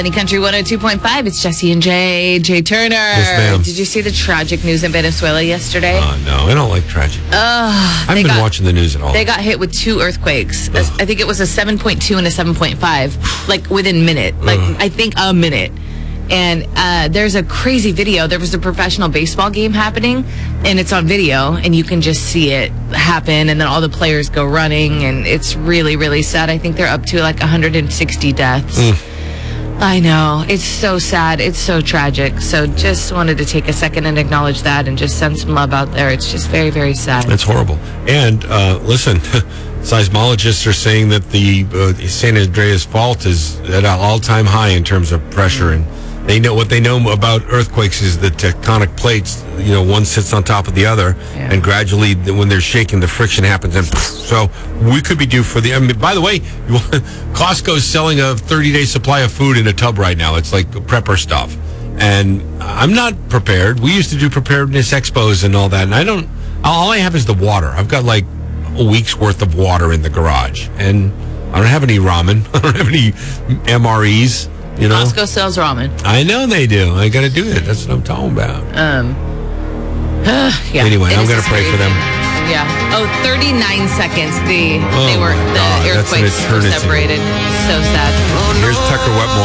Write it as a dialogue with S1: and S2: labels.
S1: Lightning Country 102.5. It's Jesse and Jay Turner.
S2: Yes, ma'am.
S1: Did you see the tragic news in Venezuela yesterday?
S2: No, I don't like tragic. I haven't been watching the news at all.
S1: They got hit with 2 earthquakes. I think it was a 7.2 and a 7.5, like within minute. I think a minute. And there's a crazy video. There was a professional baseball game happening, and it's on video, and you can just see it happen, and then all the players go running, and it's really, really sad. I think they're up to like 160 deaths. I know. It's so sad. It's so tragic. So just wanted to take a second and acknowledge that and just send some love out there. It's just very, very sad.
S2: That's horrible. And listen, seismologists are saying that the San Andreas Fault is at an all-time high in terms of pressure, and they know what they know about earthquakes is the tectonic plates, one sits on top of the other, and gradually when they're shaking, the friction happens, and so we could be due for by the way, Costco's selling a 30-day supply of food in a tub right now. It's like prepper stuff, and I'm not prepared. We used to do preparedness expos and all that, and all I have is the water. I've got like a week's worth of water in the garage, and I don't have any ramen. I don't have any MREs.
S1: Costco sells ramen.
S2: I know they do. I got to do it. That's what I'm talking about.
S1: Yeah.
S2: Anyway, I'm going to pray for them.
S1: Yeah. 39 seconds. The earthquakes were separated. So sad.
S2: Here's Tucker Wetmore.